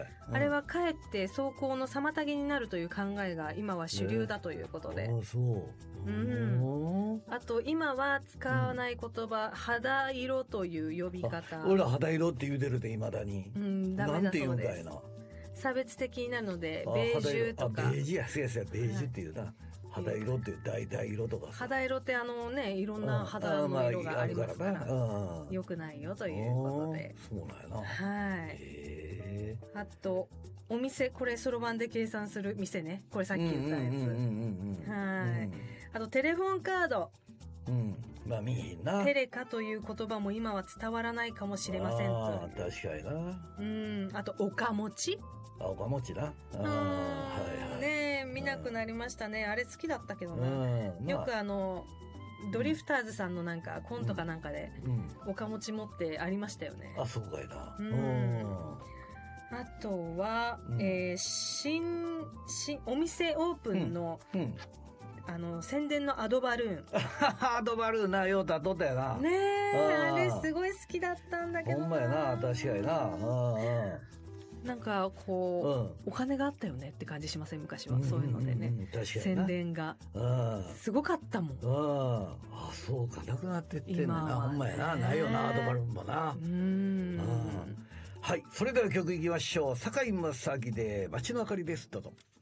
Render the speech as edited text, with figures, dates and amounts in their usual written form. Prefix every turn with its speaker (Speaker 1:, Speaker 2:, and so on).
Speaker 1: あれはかえって走行の妨げになるという考えが今は主流だということで、
Speaker 2: そう。
Speaker 1: あと今は使わない言葉、肌色という呼び方。
Speaker 2: 俺ら肌色って言うてるで、未だに。
Speaker 1: ダメだそうです。
Speaker 2: なんて言うんかいな。
Speaker 1: 差別的になるので、ベージュとか。
Speaker 2: ベージュや、そうやそうや、ベージュっていうな。肌色っていう橙色とかさ。
Speaker 1: 肌色っていろんな肌の色がありますから、良くないよということで。
Speaker 2: そうなんやな。
Speaker 1: はい。あと、お店、これそろばんで計算する店ね。これさっき言ったやつ。はい。あと、テレフォンカード。
Speaker 2: まあ見えへんな。
Speaker 1: テレカという言葉も今は伝わらないかもしれませんと。
Speaker 2: 確かにな。
Speaker 1: あと、おかもち。
Speaker 2: おかもちな。
Speaker 1: ねえ、見なくなりましたね。あれ好きだったけどな。よくドリフターズさんのなんかコントかなんかで、おかもち持ってありましたよね。
Speaker 2: あ、そうかいな。
Speaker 1: あとは、お店オープンの、宣伝のアドバルーン。
Speaker 2: アドバルーンな、ようたっとったよな。
Speaker 1: ねえ、あれすごい好きだったんだけどな。
Speaker 2: ほんまやな、確かにな。
Speaker 1: なんかこう、お金があったよねって感じしません？昔はそういうのでね、宣伝がすごかったもん。
Speaker 2: あ、そうか、なくなってってんねんな。ほんまやな、ないよな、アドバルーンもな。はい、それでは曲いきましょう。堺正明で街の明かりです。どうぞ。